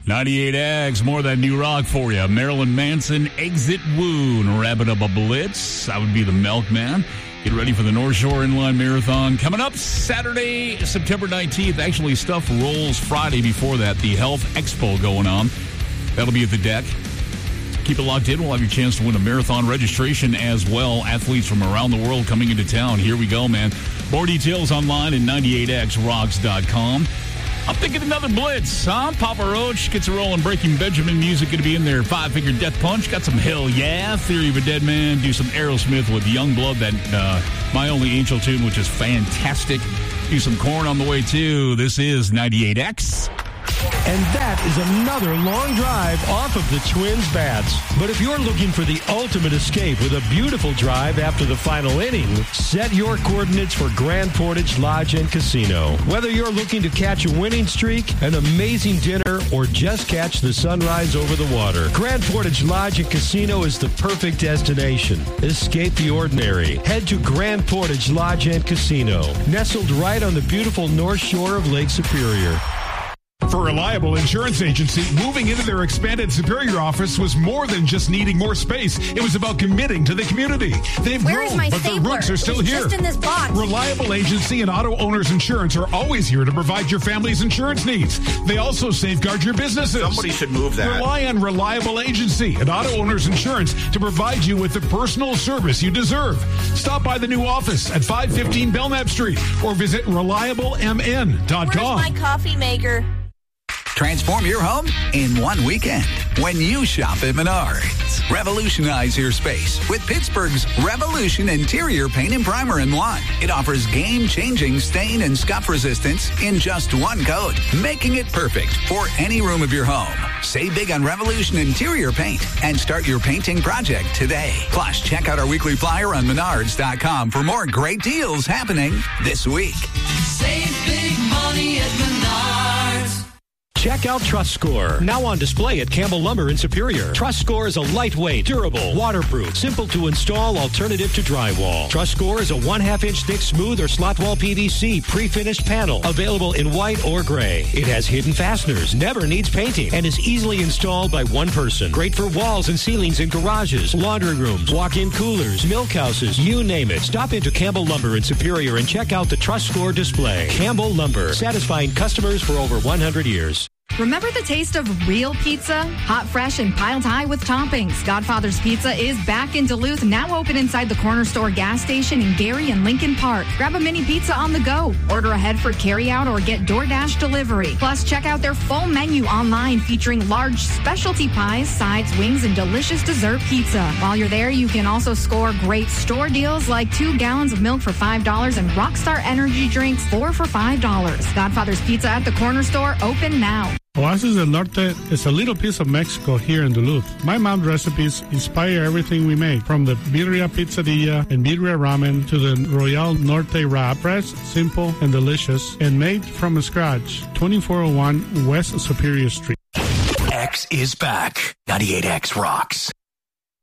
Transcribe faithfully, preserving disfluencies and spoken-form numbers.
ninety-eight X, more of that new rock for you. Marilyn Manson, Exit Wound, Rabbit Up a Blitz. That would be the Milkman. Get ready for the North Shore Inline Marathon. Coming up Saturday, September nineteenth. Actually, stuff rolls Friday before that. The Health Expo going on. That'll be at the deck. Keep it locked in. We'll have your chance to win a marathon registration as well. Athletes from around the world coming into town. Here we go, man. More details online at ninety-eight x rocks dot com. I'm thinking another blitz, huh? Papa Roach gets a rolling. Breaking Benjamin music going to be in there. Five-Finger Death Punch. Got some Hell Yeah. Theory of a Dead Man. Do some Aerosmith with Youngblood. That uh, My Only Angel tune, which is fantastic. Do some Korn on the way, too. This is ninety-eight X. And that is another long drive off of the Twins' bats. But if you're looking for the ultimate escape with a beautiful drive after the final inning, set your coordinates for Grand Portage Lodge and Casino. Whether you're looking to catch a winning streak, an amazing dinner, or just catch the sunrise over the water, Grand Portage Lodge and Casino is the perfect destination. Escape the ordinary. Head to Grand Portage Lodge and Casino, nestled right on the beautiful north shore of Lake Superior. For Reliable Insurance Agency, moving into their expanded Superior office was more than just needing more space. It was about committing to the community. They've Where's grown, my but their stapler? roots are still It's here. just in this box. Reliable Agency and Auto Owners Insurance are always here to provide your family's insurance needs. They also safeguard your businesses. Somebody should move that. Rely on Reliable Agency and Auto Owners Insurance to provide you with the personal service you deserve. Stop by the new office at five fifteen Belknap Street or visit reliable m n dot com. Where's my coffee maker? Transform your home in one weekend when you shop at Menards. Revolutionize your space with Pittsburgh's Revolution Interior Paint and Primer in one. It offers game-changing stain and scuff resistance in just one coat, making it perfect for any room of your home. Save big on Revolution Interior Paint and start your painting project today. Plus, check out our weekly flyer on menards dot com for more great deals happening this week. Save big money at Menards. Check out Trust Score, now on display at Campbell Lumber in Superior. Trust Score is a lightweight, durable, waterproof, simple to install alternative to drywall. Trust Score is a one-half inch thick smooth or slot wall P V C pre-finished panel, available in white or gray. It has hidden fasteners, never needs painting, and is easily installed by one person. Great for walls and ceilings in garages, laundry rooms, walk-in coolers, milk houses, you name it. Stop into Campbell Lumber in Superior and check out the Trust Score display. Campbell Lumber, satisfying customers for over one hundred years. Remember the taste of real pizza? Hot, fresh, and piled high with toppings. Godfather's Pizza is back in Duluth, now open inside the Corner Store gas station in Gary and Lincoln Park. Grab a mini pizza on the go. Order ahead for carryout or get DoorDash delivery. Plus, check out their full menu online featuring large specialty pies, sides, wings, and delicious dessert pizza. While you're there, you can also score great store deals like two gallons of milk for five dollars and Rockstar Energy drinks four for five dollars. Godfather's Pizza at the Corner Store, open now. Oasis del Norte is a little piece of Mexico here in Duluth. My mom's recipes inspire everything we make, from the birria pizzadilla and birria ramen to the Royal Norte wrap. Fresh, simple, and delicious, and made from scratch. twenty-four oh one West Superior Street. X is back. ninety-eight X rocks.